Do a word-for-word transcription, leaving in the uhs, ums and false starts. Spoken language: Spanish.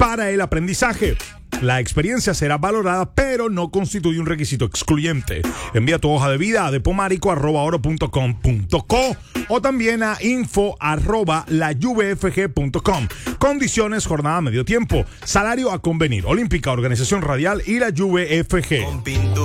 para el aprendizaje. La experiencia será valorada, pero no constituye un requisito excluyente. Envía tu hoja de vida a depomarico arroba oro punto com punto co o también a info arroba la u v f g punto com. Condiciones: jornada medio tiempo, salario a convenir, Olímpica, Organización Radial y la U V F G.